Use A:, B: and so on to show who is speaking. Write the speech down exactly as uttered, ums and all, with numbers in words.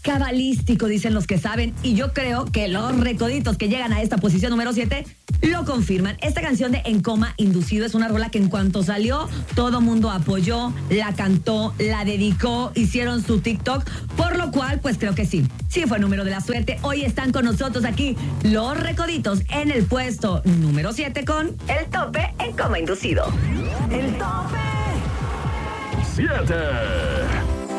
A: cabalístico, dicen los que saben, y yo creo que los recoditos que llegan a esta posición número siete lo confirman. Esta canción de En Coma Inducido es una rola que en cuanto salió, todo mundo apoyó, la cantó, la dedicó, hicieron su TikTok, por lo cual, pues creo que sí, sí fue número de la suerte. Hoy están con nosotros aquí los recoditos en el puesto número siete con El Tope En Coma Inducido.
B: El Tope siete.